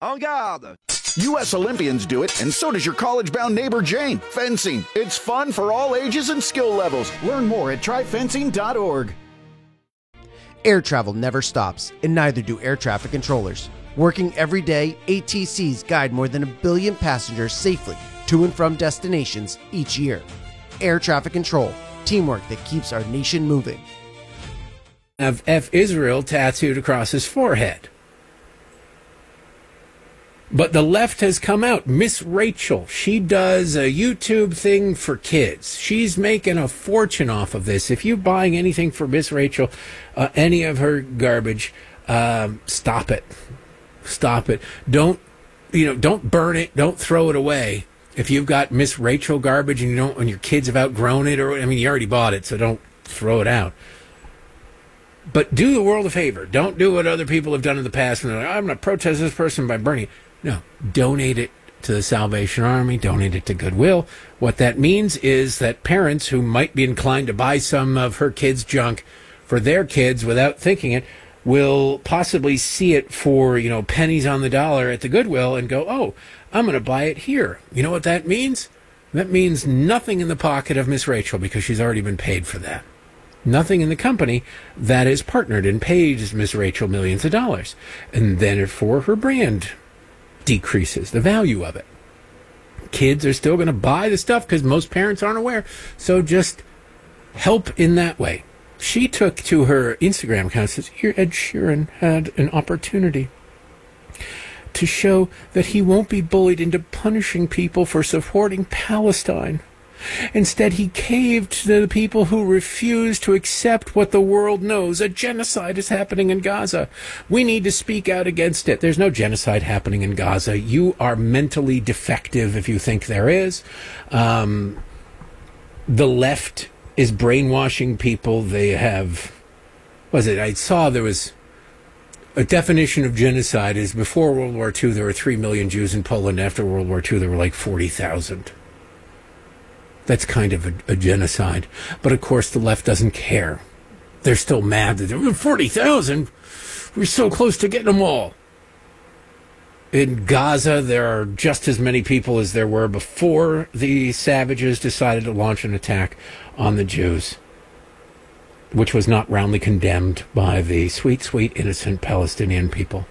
En garde! U.S. Olympians do it, and so does your college-bound neighbor Jane. Fencing. It's fun for all ages and skill levels. Learn more at tryfencing.org. Air travel never stops, and neither do air traffic controllers. Working every day, ATCs guide more than 1 billion passengers safely to and from destinations each year. Air traffic control, teamwork that keeps our nation moving. Have F Israel tattooed across his forehead. But the left has come out. Miss Rachel, she does a YouTube thing for kids. She's making a fortune off of this. If you're buying anything for Miss Rachel, any of her garbage, stop it. Stop it. Don't burn it. Don't throw it away. If you've got Miss Rachel garbage and your kids have outgrown it, you already bought it, so don't throw it out. But do the world a favor. Don't do what other people have done in the past. And I'm going to protest this person by burning it. No, donate it to the Salvation Army, donate it to Goodwill. What that means is that parents who might be inclined to buy some of her kids' junk for their kids without thinking it will possibly see it for, pennies on the dollar at the Goodwill and go, oh, I'm going to buy it here. You know what that means? That means nothing in the pocket of Miss Rachel because she's already been paid for that. Nothing in the company that is partnered and pays Miss Rachel millions of dollars. And then for her brand decreases the value of it. Kids are still going to buy the stuff because most parents aren't aware. So just help in that way. She took to her Instagram account and says, here Ed Sheeran had an opportunity to show that he won't be bullied into punishing people for supporting Palestine. Instead, he caved to the people who refuse to accept what the world knows. A genocide is happening in Gaza. We need to speak out against it. There's no genocide happening in Gaza. You are mentally defective if you think there is. The left is brainwashing people. They have, I saw there was a definition of genocide is before World War II, there were 3 million Jews in Poland. After World War II, there were like 40,000. That's kind of a genocide. But, of course, the left doesn't care. They're still mad that there were 40,000. We're so close to getting them all. In Gaza, there are just as many people as there were before the savages decided to launch an attack on the Jews, which was not roundly condemned by the sweet, sweet, innocent Palestinian people.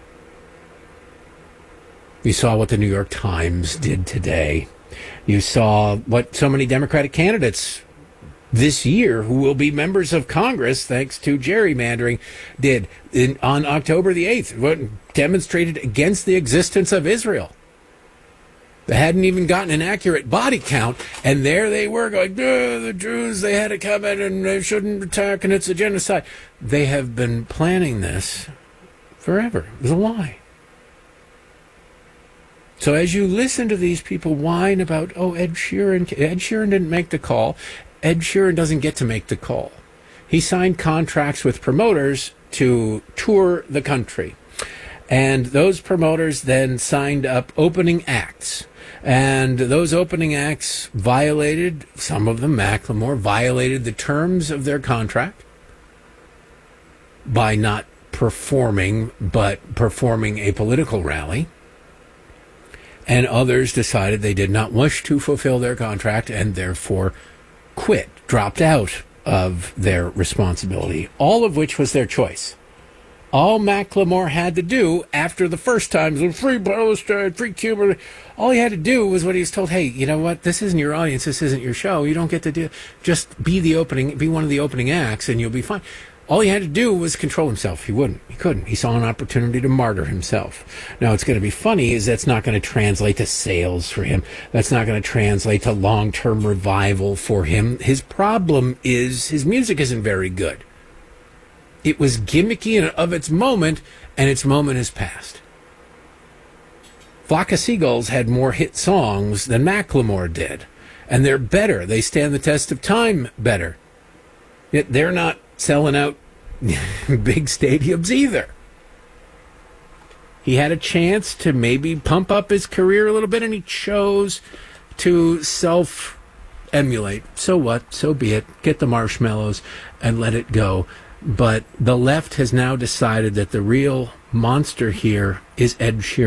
You saw what the New York Times did today. You saw what so many Democratic candidates this year who will be members of Congress, thanks to gerrymandering, did on October the 8th, demonstrated against the existence of Israel. They hadn't even gotten an accurate body count, and there they were going, the Jews, they had to come in and they shouldn't attack, and it's a genocide. They have been planning this forever. It was a lie. So as you listen to these people whine about, Ed Sheeran didn't make the call. Ed Sheeran doesn't get to make the call. He signed contracts with promoters to tour the country. And those promoters then signed up opening acts. And those opening acts violated, some of them, Macklemore, violated the terms of their contract by not performing, but performing a political rally. And others decided they did not wish to fulfill their contract and therefore quit, dropped out of their responsibility, all of which was their choice. All Macklemore had to do after the first time, free Palestine, free Cuba, all he had to do was what he was told, hey, you know what, this isn't your audience, this isn't your show, you don't get to do, just be one of the opening acts and you'll be fine. All he had to do was control himself. He couldn't. He saw an opportunity to martyr himself. Now, what's going to be funny is that's not going to translate to sales for him. That's not going to translate to long-term revival for him. His problem is his music isn't very good. It was gimmicky of its moment, and its moment has passed. Flock of Seagulls had more hit songs than Macklemore did, and they're better. They stand the test of time better. Yet they're not selling out big stadiums either. He had a chance to maybe pump up his career a little bit, and he chose to self-emulate. So what? So be it. Get the marshmallows and let it go. But the left has now decided that the real monster here is Ed Sheeran.